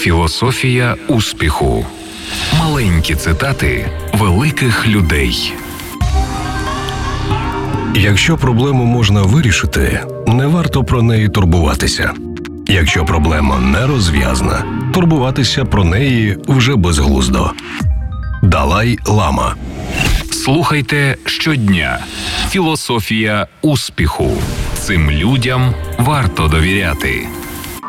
Філософія успіху. Маленькі цитати великих людей. Якщо проблему можна вирішити, не варто про неї турбуватися. Якщо проблема не розв'язана, турбуватися про неї вже безглуздо. Далай-Лама. Слухайте щодня. Філософія успіху. Цим людям варто довіряти.